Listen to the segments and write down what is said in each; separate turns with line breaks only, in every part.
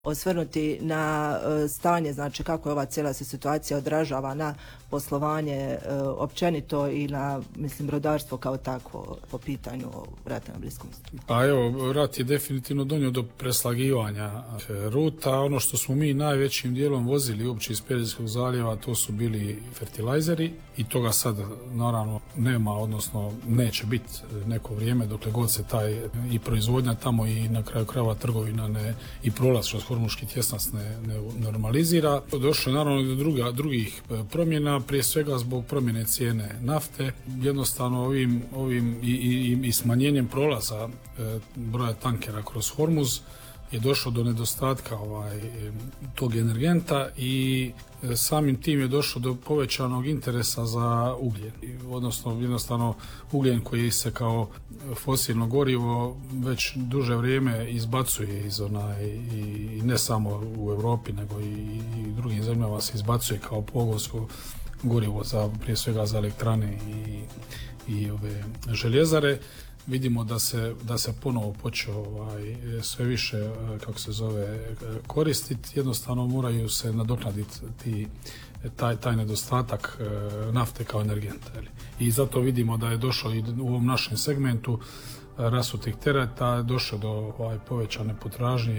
osvrnuti na stanje, znači kako je ova cijela se situacija odražava na poslovanje općenito i na, mislim, brodarstvo kao takvo po pitanju rata na Bliskom Istoku.
Pa evo, rat je definitivno donio do preslagivanja ruta. Ono što smo mi najvećim dijelom vozili uopće iz Perzijskog zaljeva, to su bili fertilajzeri i toga sad naravno nema, odnosno neće biti neko vrijeme dokle god se taj i proizvodnja tamo i na kraju krajeva trgovina i prolaz kroz Hormuški tjesnac ne normalizira. Došlo je naravno do drugih promjena, prije svega zbog promjene cijene nafte. Jednostavno ovim i smanjenjem prolaza broja tankera kroz Hormuz je došlo do nedostatka tog energenta i samim tim je došlo do povećanog interesa za ugljen. Odnosno jednostavno ugljen koji se kao fosilno gorivo već duže vrijeme izbacuje i ne samo u Europi nego i u drugim zemljama se izbacuje kao pogonsko gorivo prije svega za elektrane i ove željezare. Vidimo da se ponovo počeo sve više koristiti. Jednostavno moraju se nadoknaditi taj nedostatak nafte kao energenta. I zato vidimo da je došlo i u ovom našem segmentu rasutih tereta došlo do povećane potražnje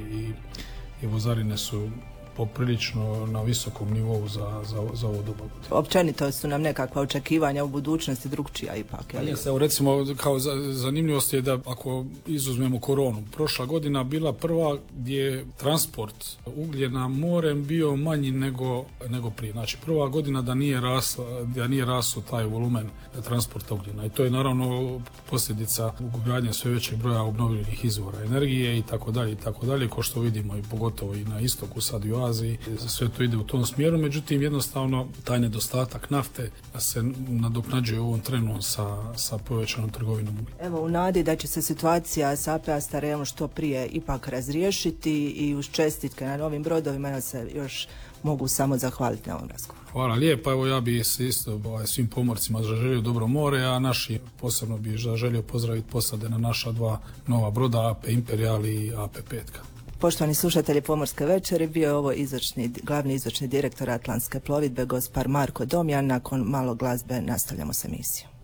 i vozarine su poprilično na visokom nivou za ovo dobu.
Općenito su nam nekakva očekivanja u budućnosti drugčija ipak.
Evo, recimo, kao zanimljivost je da ako izuzmemo koronu, prošla godina bila prva gdje je transport ugljena morem bio manji nego prije. Znači, prva godina da nije raslo taj volumen transporta ugljena. I to je naravno posljedica ugradnje sve većeg broja obnovljivih izvora energije i tako dalje, kao što vidimo i pogotovo i na istoku, sad i u Aziji, sve to ide u tom smjeru, međutim jednostavno taj nedostatak nafte se nadoknađuje u ovom trenu sa povećanom trgovinom.
Evo, u nadi da će se situacija sa APA Starejom što prije ipak razriješiti i uz čestitke na novim brodovima, ja se još mogu samo zahvaliti na ovom razgovoru.
Hvala lijepa, evo ja bih se isto svim pomorcima zaželio dobro more, a naši posebno bih zaželio pozdraviti posade na naša dva nova broda, AP Imperial i AP Petka.
Poštovani slušatelji Pomorske večeri, bio je ovo glavni izvršni direktor Atlantske plovidbe, gospar Marko Domjan. Nakon malo glazbe nastavljamo s emisijom.